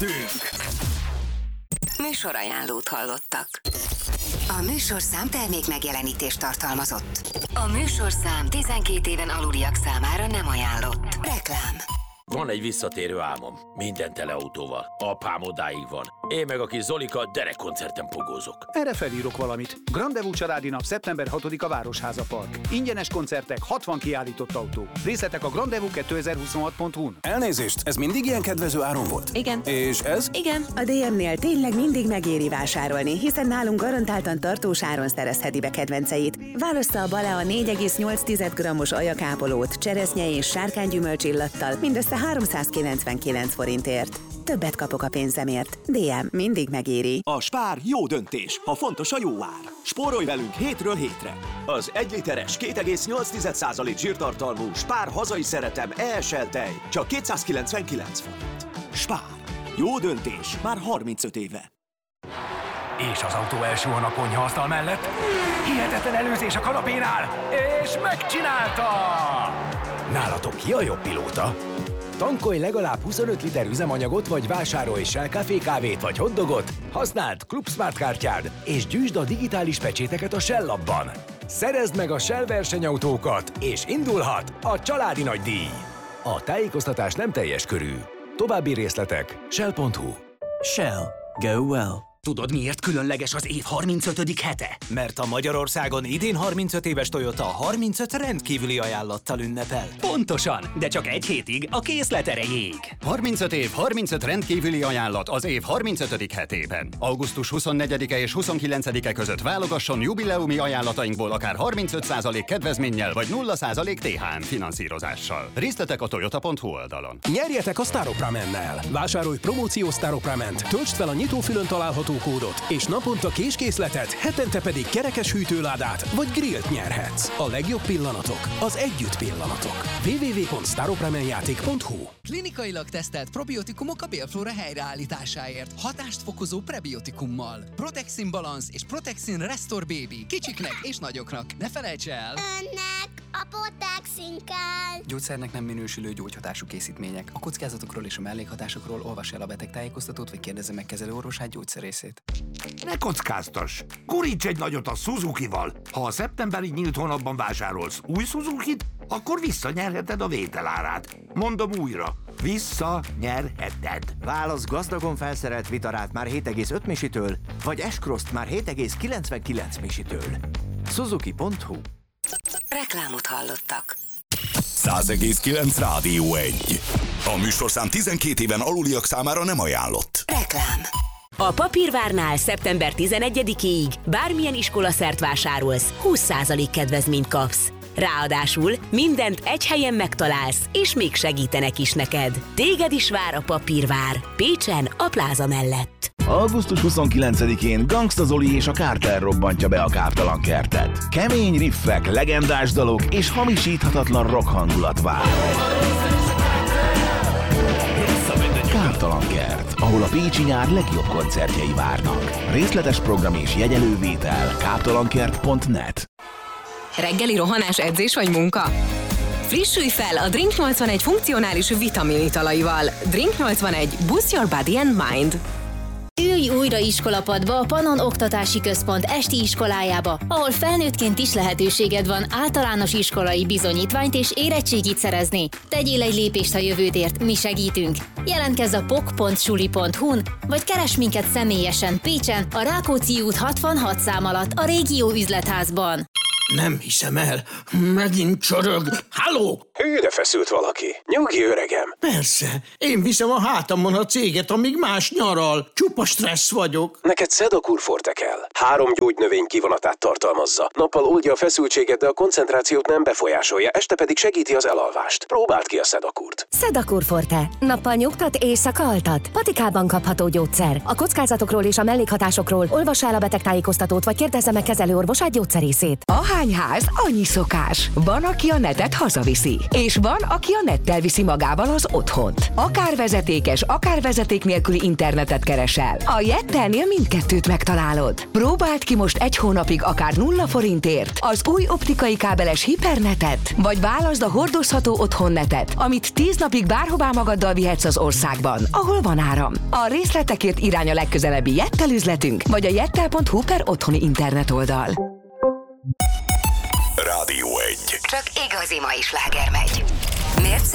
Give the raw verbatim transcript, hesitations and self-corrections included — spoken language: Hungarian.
Műsorajánlót hallottak. A műsorszám termék megjelenítést tartalmazott. A műsorszám tizenkét éven aluliak számára nem ajánlott. Reklám. Van egy visszatérő álmom. Minden tele autóval. Apám odáig van. Én meg a kis Zolika derekkoncerten pogózok. Erre felírok valamit. Grandevú családi nap szeptember hatodika Városháza Park. Ingyenes koncertek, hatvan kiállított autó. Részletek a grandevú kétezer-huszonhat pont hu-n. Elnézést, ez mindig ilyen kedvező áron volt? Igen. És ez? Igen. A dé em-nél tényleg mindig megéri vásárolni, hiszen nálunk garantáltan tartós áron szerezheti be kedvenceit. Válassza a Balea négy egész nyolc grammos ajakápolót, cseresznye és sárkánygyümölcs illattal mindössze háromszázkilencvenkilenc forintért. Többet kapok a pénzemért. dé em mindig megéri. A Spár jó döntés, ha fontos a jó ár. Spórolj velünk hétről hétre. Az egy literes két egész nyolc százalék zsírtartalmú Spár hazai szeretem é es el tej csak kétszázkilencvenkilenc forint. Spár. Jó döntés már harmincöt éve. És az autó első a konyhaasztal mellett. Hihetetlen előzés a kanapénál, és megcsinálta! Nálatok ki a jobb pilóta? Tankolj legalább huszonöt liter üzemanyagot, vagy vásárolj Shell Café kávét vagy hotdogot, használd Club Smart kártyád, és gyűjtsd a digitális pecséteket a Shell appban. Szerezd meg a Shell versenyautókat, és indulhat a családi nagydíj. A tájékoztatás nem teljes körű. További részletek shell pont hu. Shell. Go well. Tudod, miért különleges az év harmincötödik hete? Mert a Magyarországon idén harmincöt éves Toyota harmincöt rendkívüli ajánlattal ünnepel. Pontosan, de csak egy hétig a készlet erejéig. harmincöt év, harmincöt rendkívüli ajánlat az év harmincötödik hetében. augusztus huszonnegyedike és huszonkilencedike között válogasson jubileumi ajánlatainkból akár harmincöt százalék kedvezménnyel vagy nulla százalék té há em finanszírozással. Részletek a toyota pont hu oldalon. Nyerjetek a Staropramennel! Vásárolj promóciós Staroprament, töltsd fel a nyitófülön található kódot, és naponta késkészletet, hetente pedig kerekes hűtőládát vagy grillt nyerhetsz. A legjobb pillanatok az együtt pillanatok. double-u double-u double-u pont staropramenjáték pont hu. Klinikailag tesztelt probiotikumok a bélflóra helyreállításáért. Hatást fokozó prebiotikummal. Protexin Balance és Protexin Restore Baby. Kicsiknek és nagyoknak. Ne felejts el! Önnek a Protexin kell! Gyógyszernek nem minősülő gyógyhatású készítmények. A kockázatokról és a mellékhatásokról olvasd el a betegtájékoztatót, vagy kérdezze meg kezelőorvosát, gyógyszerészét. Ne kockáztass! Guríts egy nagyot a Suzukival! Ha a szeptemberi nyílt hónapban vásárolsz új Suzukit, akkor visszanyerheted a vételárát. Mondom újra, visszanyerheted. Válasz gazdagon felszerelt Vitarát már hét egész öt misitől, vagy S-Cross-t már hét egész kilencvenkilenc misitől. Suzuki pont hu. Reklámot hallottak. száz egész kilenc Rádió egy. A műsorszám tizenkét éven aluliak számára nem ajánlott. Reklám. A Papírvárnál szeptember tizenegyedikéig bármilyen iskolaszert vásárolsz, húsz százalék kedvezményt kapsz. Ráadásul mindent egy helyen megtalálsz, és még segítenek is neked. Téged is vár a Papírvár, Pécsen, a pláza mellett. augusztus huszonkilencedikén Gangsta Zoli és a Carter robbantja be a Káptalan kertet. Kemény riffek, legendás dalok és hamisíthatatlan rock hangulat vár. Káptalan kert, ahol a pécsi nyár legjobb koncertjei várnak. Részletes program és jegyelővétel káptalankert pont net. Reggeli rohanás, edzés vagy munka? Frissülj fel a Drink nyolcvanegy funkcionális vitaminítalaival. Drink nyolcvanegy. Boost your body and mind. Ülj újra iskolapadba a Pannon Oktatási Központ esti iskolájába, ahol felnőttként is lehetőséged van általános iskolai bizonyítványt és érettségit szerezni. Tegyél egy lépést a jövődért, mi segítünk. Jelentkezz a pok pont suli pont hu-n, vagy keresd minket személyesen Pécsen, a Rákóczi út hatvanhat szám alatt a Régió üzletházban. Nem hiszem el, megint csorog. Halló! Hűre feszült valaki. Nyugi, öregem. Persze, én viszem a hátamon a céget, amíg más nyaral. Csupa stressz vagyok. Neked Sedakur Forte kell. Három gyógynövény kivonatát tartalmazza. Nappal oldja a feszültséget, de a koncentrációt nem befolyásolja, este pedig segíti az elalvást. Próbáld ki a Sedakurt. Sedakur Forte. Nappal nyugtat, éjszaka altat. Patikában kapható gyógyszer. A kockázatokról és a mellékhatásokról olvassa el a betegtájékoztatót, vagy kérdezze meg kezelőorvosát, gyógyszerészét. Ahány ház, annyi szokás. Van, aki a netet hazaviszi. És van, aki a nettel viszi magával az otthont. Akár vezetékes, akár vezeték nélküli internetet keresel. A Jettelnél mindkettőt megtalálod. Próbáld ki most egy hónapig akár nulla forintért az új optikai kábeles hipernetet, vagy válaszd a hordozható otthonnetet, amit tíz napig bárhová magaddal vihetsz az országban, ahol van áram. A részletekért irány a legközelebbi Jettel üzletünk, vagy a jettel pont hu per otthoni internet oldal. Rádió egy. Csak igazi mai sláger megy. Miért